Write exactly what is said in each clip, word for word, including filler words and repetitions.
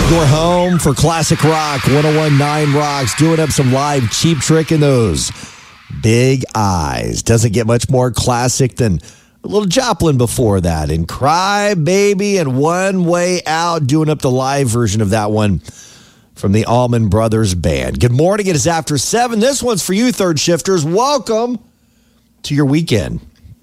Your home for classic rock, one oh one point nine Rocks, doing up some live Cheap Trick in those big eyes. Doesn't get much more classic than a little Joplin before that, and Cry Baby and One Way Out, doing up the live version of that one from the Allman Brothers Band. Good morning, it is after seven. This one's for you, third shifters. Welcome to your weekend.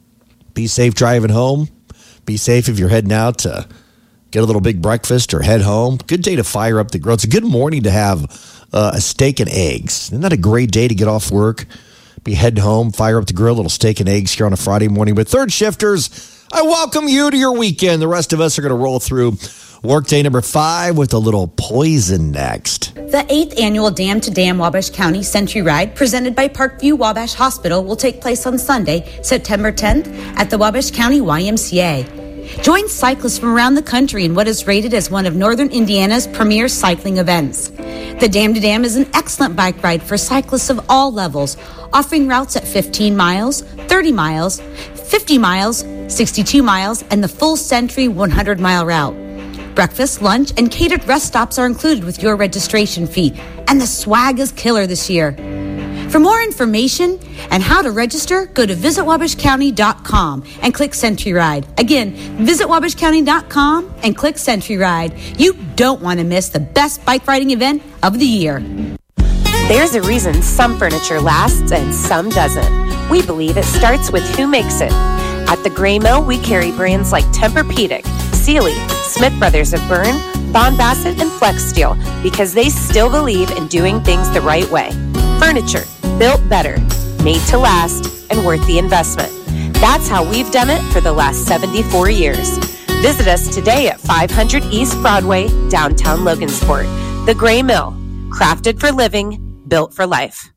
Be safe driving home. Be safe if you're heading out to get a little big breakfast or head home. Good day to fire up the grill. It's a good morning to have uh, a steak and eggs. Isn't that a great day to get off work? Be heading home, fire up the grill, a little steak and eggs here on a Friday morning. But third shifters, I welcome you to your weekend. The rest of us are going to roll through workday number five with a little Poison next. The eighth annual Dam to Dam Wabash County Century Ride, presented by Parkview Wabash Hospital, will take place on Sunday, September tenth at the Wabash County Y M C A. Join cyclists from around the country in what is rated as one of Northern Indiana's premier cycling events. The Dam to Dam is an excellent bike ride for cyclists of all levels, offering routes at fifteen miles, thirty miles, fifty miles, sixty-two miles, and the full Century one hundred mile route. Breakfast, lunch, and catered rest stops are included with your registration fee, and the swag is killer this year. For more information and how to register, go to visit wabash county dot com and click Century Ride. Again, visit wabash county dot com and click Century Ride. You don't want to miss the best bike riding event of the year. There's a reason some furniture lasts and some doesn't. We believe it starts with who makes it. At the Gray Mill, we carry brands like Tempur-Pedic, Sealy, Smith Brothers of Bern, Bond Bassett, and Flex Steel because they still believe in doing things the right way. Furniture built better, made to last, and worth the investment. That's how we've done it for the last seventy-four years. Visit us today at five hundred East Broadway, downtown Logansport. The Gray Mill, crafted for living, built for life.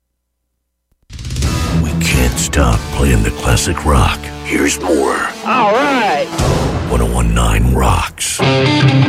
We can't stop playing the classic rock. Here's more. All right. one oh one point nine Rocks.